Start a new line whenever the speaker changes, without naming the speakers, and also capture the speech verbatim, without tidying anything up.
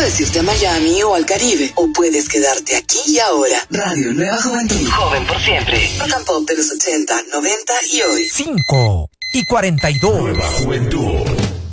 Puedes irte a Miami o al Caribe, o puedes quedarte aquí y ahora. Radio Nueva Juventud. Joven por siempre. Rock and Pop de los ochenta, noventa y hoy.
cinco y cuarenta y dos.
Nueva Juventud.